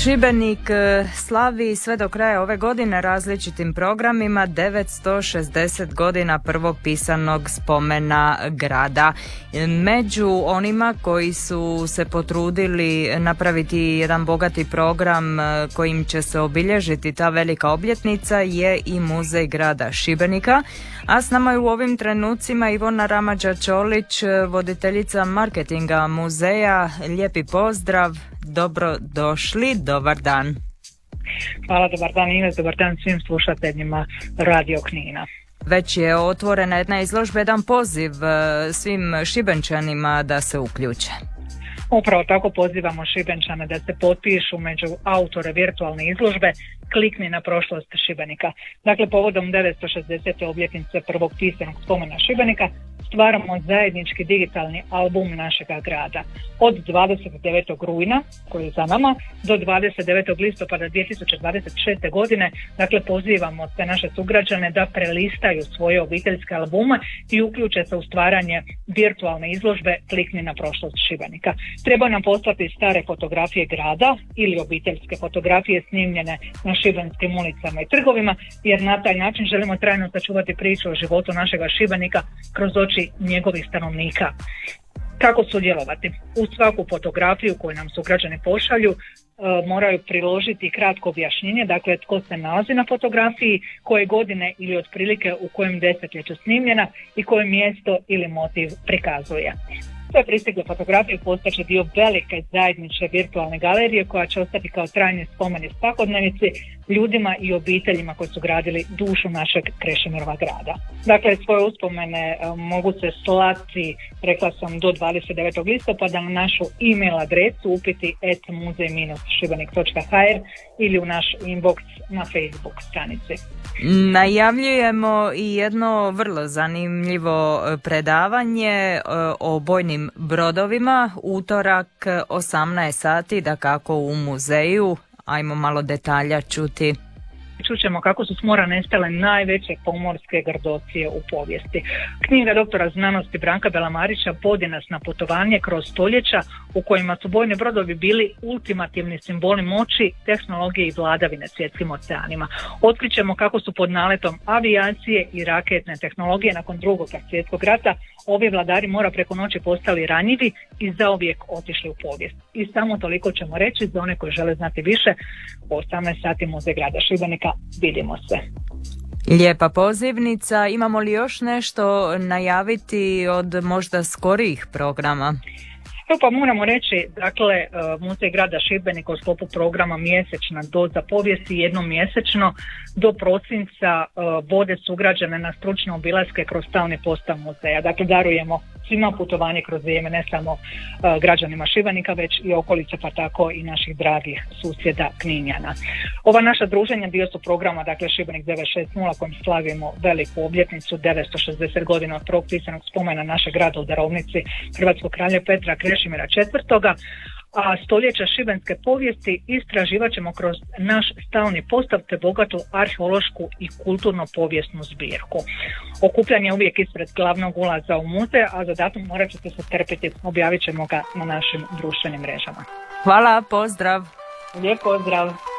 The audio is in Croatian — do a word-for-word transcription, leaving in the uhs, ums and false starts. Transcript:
Šibenik slavi sve do kraja ove godine različitim programima devetsto šezdeset godina prvog pisanog spomena grada. Među onima koji su se potrudili napraviti jedan bogati program kojim će se obilježiti ta velika obljetnica je i Muzej grada Šibenika, a s nama je u ovim trenucima Ivona Ramađa-Čolić, voditeljica marketinga muzeja. Lijepi pozdrav, dobro došli, dobar dan. Hvala, dobar dan Ines, dobar dan svim slušateljima Radio Knina. Već je otvorena jedna izložba, jedan poziv svim Šibenčanima da se uključe. Upravo tako pozivamo Šibenčane da se potpišu među autore virtualne izložbe Klikni na prošlost Šibenika. Dakle, povodom devetsto šezdesete obljetnice prvog pisanog spomena Šibenika stvaramo zajednički digitalni album našega grada. Od dvadeset devetog rujna, koji je za nama, do dvadeset devetog listopada dvije tisuće dvadeset šeste. godine, dakle, pozivamo sve naše sugrađane da prelistaju svoje obiteljske albume i uključe se u stvaranje virtualne izložbe Klikni na prošlost Šibenika. Treba nam poslati stare fotografije grada ili obiteljske fotografije snimljene na šibenskim ulicama i trgovima, jer na taj način želimo trajno sačuvati priču o životu našega Šibenika kroz oči njegovih stanovnika. Kako sudjelovati? U svaku fotografiju koju nam sugrađani pošalju e, moraju priložiti kratko objašnjenje, dakle tko se nalazi na fotografiji, koje godine ili otprilike u kojem desetljeću snimljena i koje mjesto ili motiv prikazuje. Sve pristigle fotografije postaće dio velike zajedničke virtualne galerije koja će ostati kao trajni spomen iz svakodnevici ljudima i obiteljima koji su gradili dušu našeg Krešimirova grada. Dakle, svoje uspomene mogu se slati, rekla sam, do dvadeset devetog listopada na našu e-mail adresu upiti et muzej šibenik točka ha er ili u naš inbox na Facebook stranici. Najavljujemo i jedno vrlo zanimljivo predavanje o bojnim brodovima, utorak osamnaest sati, dakako u muzeju. Ajmo malo detalja čuti. Čućemo kako su s mora nestale najveće pomorske grdocije u povijesti. Knjiga doktora znanosti Branka Belamarića vodi nas na putovanje kroz stoljeća u kojima su bojni brodovi bili ultimativni simboli moći, tehnologije i vladavine svjetskim oceanima. Otkrićemo kako su pod naletom avijacije i raketne tehnologije nakon drugog svjetskog rata ovi vladari mora preko noći postali ranjivi i zauvijek otišli u povijest. I samo toliko ćemo reći za one koji žele znati više. U osamnaest sati Muzej grada Šibenika. Vidimo se. Lijepa pozivnica. Imamo li još nešto najaviti od možda skorijih programa? Evo pa moramo reći, dakle, Muzej grada Šibenika u sklopu programa Mjesečna doza povijesti jednom mjesečno do prosinca vode sugrađane na stručne obilaske kroz stalni postav muzeja. Dakle, darujemo svima putovanje kroz vrijeme, ne samo uh, građanima Šibenika, već i okolice, pa tako i naših dragih susjeda Kninjana. Ova naša druženja dio su programa, dakle, Šibenik devetsto šezdeset kojim slavimo veliku obljetnicu devetsto šezdeset godina od prvog pisanog spomena našeg grada u darovnici hrvatskog kralja Petra Krešimira četvrtoga. A stoljeća šibenske povijesti istraživat ćemo kroz naš stalni postav te bogatu arheološku i kulturno-povijesnu zbirku. Okupljanje je uvijek ispred glavnog ulaza u muzej, a za datum morat ćete se strpiti, objavit ćemo ga na našim društvenim mrežama. Hvala, pozdrav! Lijep pozdrav!